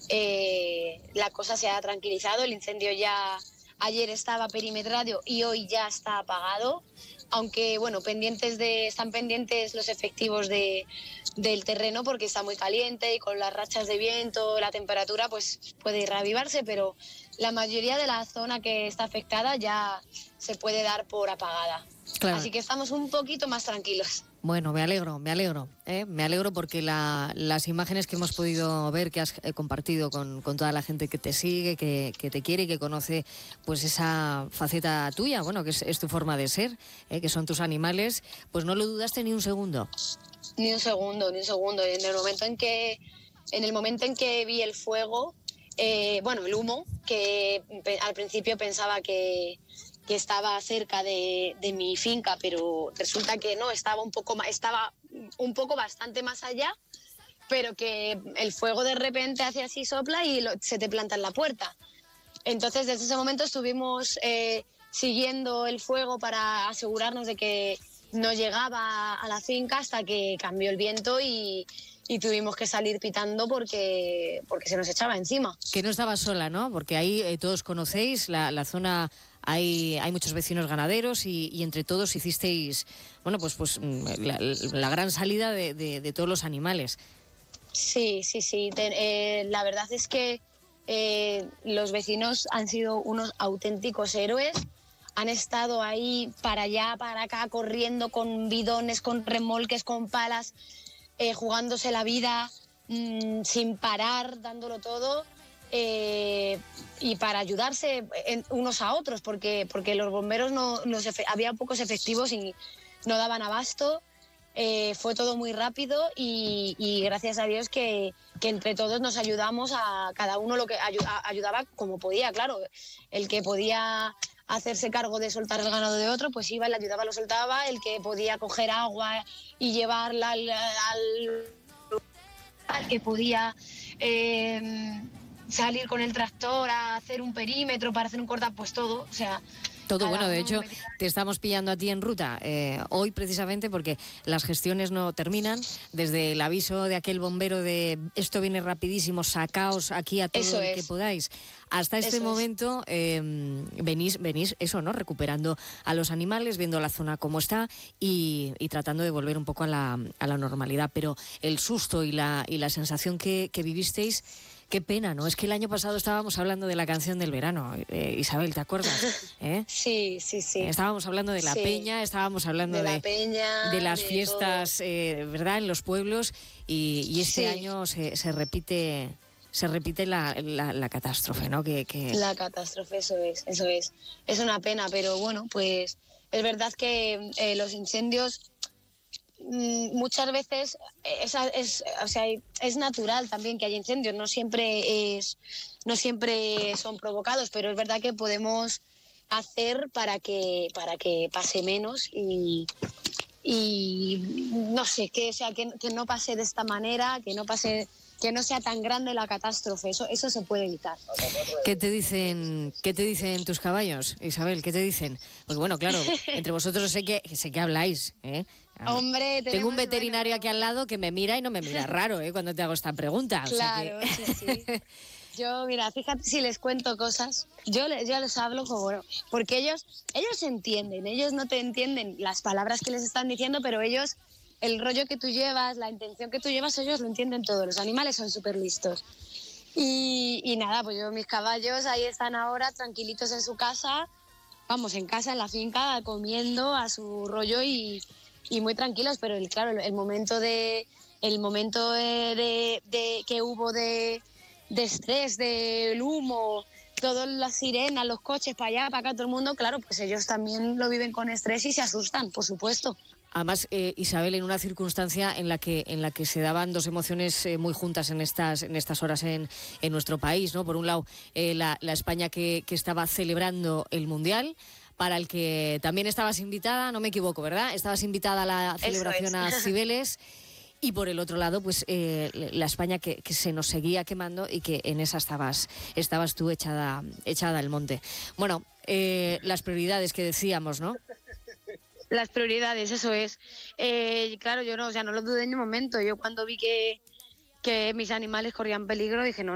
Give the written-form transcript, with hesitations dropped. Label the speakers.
Speaker 1: la cosa se ha tranquilizado. El incendio ya ayer estaba perimetrado y hoy ya está apagado, aunque bueno, están pendientes los efectivos del terreno porque está muy caliente y con las rachas de viento, la temperatura pues puede reavivarse, pero la mayoría de la zona que está afectada ya se puede dar por apagada.
Speaker 2: Claro.
Speaker 1: Así que estamos un poquito más tranquilos.
Speaker 2: Bueno, me alegro, me alegro porque las imágenes que hemos podido ver, que has compartido con toda la gente que te sigue, que te quiere y que conoce pues esa faceta tuya, bueno, que es tu forma de ser, que son tus animales, pues no lo dudaste ni un segundo.
Speaker 1: Ni un segundo. En el momento en que vi el fuego, el humo, que al principio pensaba que estaba cerca de mi finca, pero resulta que no, estaba un poco bastante más allá, pero que el fuego de repente hace así, sopla y se te planta en la puerta. Entonces desde ese momento estuvimos siguiendo el fuego para asegurarnos de que no llegaba a la finca hasta que cambió el viento y tuvimos que salir pitando porque se nos echaba encima.
Speaker 2: Que no estabas sola, ¿no? Porque ahí todos conocéis la zona. Hay muchos vecinos ganaderos y entre todos hicisteis, bueno, pues la gran salida de todos los animales.
Speaker 1: Sí. La verdad es que los vecinos han sido unos auténticos héroes. Han estado ahí para allá, para acá, corriendo con bidones, con remolques, con palas, jugándose la vida, sin parar, dándolo todo. Y para ayudarse unos a otros, porque los bomberos había pocos efectivos y no daban abasto. Fue todo muy rápido y gracias a Dios que entre todos nos ayudamos, a cada uno lo que ayudaba como podía, claro. El que podía hacerse cargo de soltar el ganado de otro, pues iba, le ayudaba, lo soltaba. El que podía coger agua y llevarla al que podía salir con el tractor a hacer un perímetro para hacer un corta, pues todo, o sea...
Speaker 2: Todo, bueno, de hecho, te estamos pillando a ti en ruta hoy precisamente porque las gestiones no terminan. Desde el aviso de aquel bombero de esto viene rapidísimo, sacaos aquí a todo el que podáis, hasta este momento venís eso, ¿no? Recuperando a los animales, viendo la zona como está y tratando de volver un poco a la normalidad. Pero el susto y la sensación que vivisteis... Qué pena, ¿no? Es que el año pasado estábamos hablando de la canción del verano, Isabel, ¿te acuerdas?
Speaker 1: Sí.
Speaker 2: Estábamos hablando de la peña, estábamos hablando de las fiestas, ¿verdad?, en los pueblos, y este año se repite la catástrofe, ¿no?
Speaker 1: La catástrofe, eso es. Es una pena, pero bueno, pues es verdad que los incendios... muchas veces es natural también que haya incendios, no siempre son provocados, pero es verdad que podemos hacer para que pase menos y no sé, que no pase de esta manera, que no sea tan grande la catástrofe. Eso se puede evitar.
Speaker 2: ¿Qué te dicen tus caballos, Isabel? ¿Qué te dicen? Porque bueno, claro, entre vosotros sé que habláis, ¿eh?
Speaker 1: Hombre,
Speaker 2: tengo un veterinario aquí al lado que me mira y no me mira raro, cuando te hago esta pregunta.
Speaker 1: Claro,
Speaker 2: o sea que...
Speaker 1: sí. Yo, mira, fíjate si les cuento cosas, yo les hablo como, porque ellos entienden, ellos no te entienden las palabras que les están diciendo, pero ellos, el rollo que tú llevas, la intención que tú llevas, ellos lo entienden todo. Los animales son súper listos. Y nada, pues mis caballos ahí están ahora tranquilitos en su casa, en casa, en la finca, comiendo a su rollo y muy tranquilos, pero claro, el momento de que hubo de estrés, del humo, todas las sirenas, los coches para allá, para acá, todo el mundo, claro, pues ellos también lo viven con estrés y se asustan, por supuesto.
Speaker 2: Además, Isabel, en una circunstancia en la que se daban dos emociones muy juntas en estas horas en nuestro país, ¿no? Por un lado, la España que estaba celebrando el Mundial, para el que también estabas invitada, no me equivoco, ¿verdad? Estabas invitada a la celebración a Cibeles. Y por el otro lado, pues la España que se nos seguía quemando y que en esa estabas tú echada al monte. Bueno, las prioridades que decíamos, ¿no?
Speaker 1: Las prioridades, eso es. Claro, yo no lo dudé en un momento. Yo cuando vi que mis animales corrían peligro dije, no,